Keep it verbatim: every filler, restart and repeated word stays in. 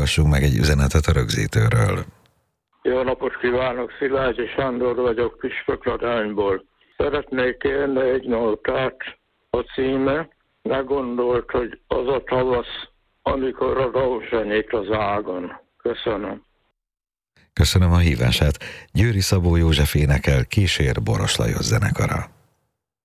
hallgassunk meg egy üzenetet a rögzítőről. Jó napot kívánok, Szilágyi Sándor vagyok Püspökladányból. Szeretnék kérni egy nótát, a címe: ne gondolt, hogy az a tavasz, amikor a rózsa nyit az ágon. Köszönöm. Köszönöm a hívását. Győri Szabó József énekel, kísér Boros Lajos zenekara.